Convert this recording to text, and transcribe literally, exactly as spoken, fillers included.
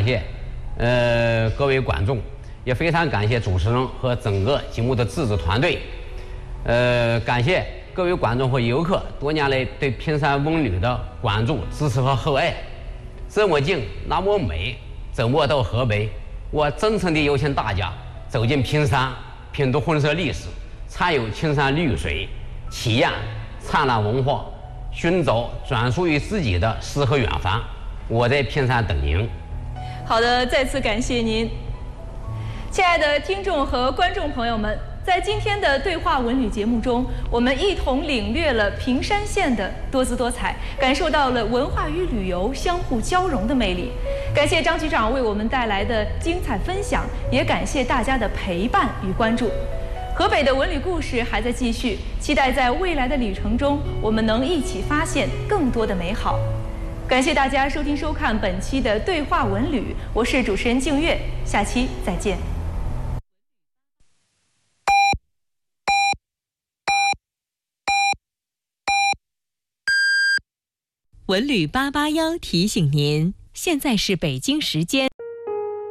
感谢呃各位观众，也非常感谢主持人和整个节目的制作团队。呃，感谢各位观众和游客多年来对平山文旅的关注、支持和厚爱。这么近，那么美，周末到河北，我真诚地邀请大家走进平山，品读红色历史，畅游青山绿水，体验灿烂文化，寻找专属于自己的诗和远方。我在平山等您。 好的，再次感谢您。亲爱的听众和观众朋友们，在今天的对话文旅节目中，我们一同领略了平山县的多姿多彩，感受到了文化与旅游相互交融的魅力。感谢张局长为我们带来的精彩分享，也感谢大家的陪伴与关注。河北的文旅故事还在继续，期待在未来的旅程中，我们能一起发现更多的美好。感谢大家收听收看本期的对话文旅，我是主持人静月，下期再见。 文旅八八幺提醒您，现在是北京时间